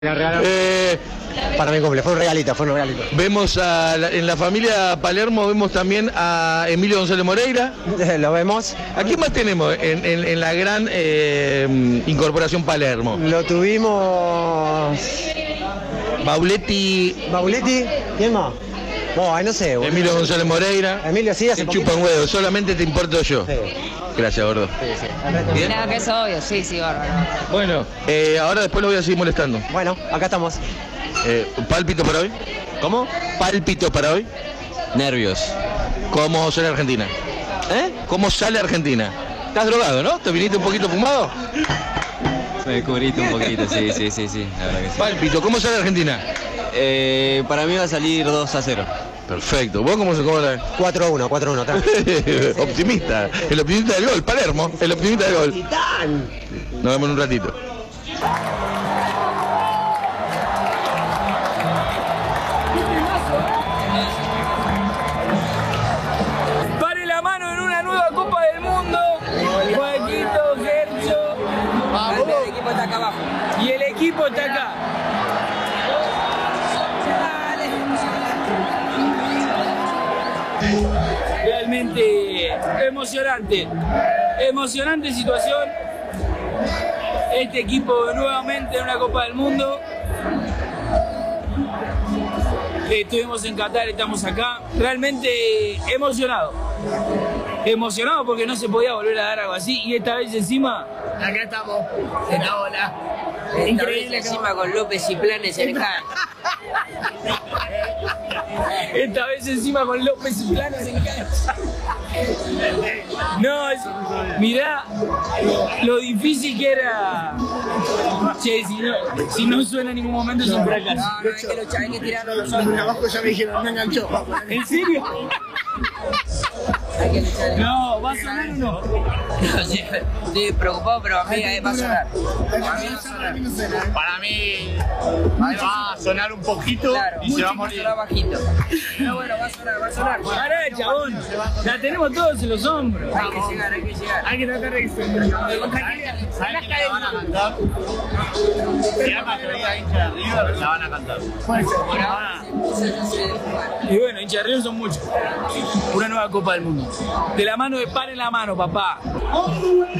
Para mi cumple, fue un regalito, Vemos en la familia Palermo, vemos también a Emilio González Moreira. Lo vemos. ¿A quién más tenemos en la gran incorporación Palermo? Lo tuvimos... Bauletti. ¿Quién más? No sé. Emilio González Moreira. Emilio, sí, hace poquito. Chupan huevo, solamente te importo yo. Sí. Gracias, gordo. Sí. ¿Bien? Nada, que es obvio, sí, bárbaro. Bueno, ahora después lo voy a seguir molestando. Bueno, acá estamos. ¿Pálpito para hoy? ¿Cómo? ¿Pálpito para hoy? Nervios. ¿Cómo sale Argentina? ¿Cómo sale Argentina? ¿Estás drogado, no? ¿Te viniste un poquito fumado? Me cubriste un poquito, sí, la verdad que sí. Pálpito, ¿cómo sale Argentina? Para mí va a salir 2-0. Perfecto. ¿Vos cómo la ves? 4-1. Optimista. El optimista del gol, Palermo. El optimista del gol. ¡Titán! Nos vemos en un ratito. Pare la mano en una nueva Copa del Mundo. Joaquito, Gercho. El equipo está acá abajo. Y el equipo está acá. Realmente emocionante situación. Este equipo nuevamente en una Copa del Mundo. Estuvimos en Qatar, estamos acá. Realmente emocionado porque no se podía volver a dar algo así. Y esta vez encima, Acá estamos, en la ola. Increíble encima con López y Planes en el hand. esta vez encima con López y Planes en cancha. No, mirá lo difícil que era. Che, si no suena en ningún momento es un fracaso. No, hay que tirarlo los hombros. Abajo ya me dijeron, no enganchó. ¿En serio? Hay que lucharle. No, ¿va a sonar o no? No sé, estoy preocupado, pero amiga, va a sonar. Para mí va a sonar un poquito Claro, y se va a va a morir. sonar bajito. Pero bueno, va a sonar. Pará, chabón. La tenemos todos en los hombros. Hay que llegar. Hay que tratar de que se... ¿Sabes que la van a cantar? Si la mayoría hincha de River, la van a cantar. Y bueno, hinchas de River son muchos. Una nueva Copa del Mundo. De la mano de par en la mano, papá.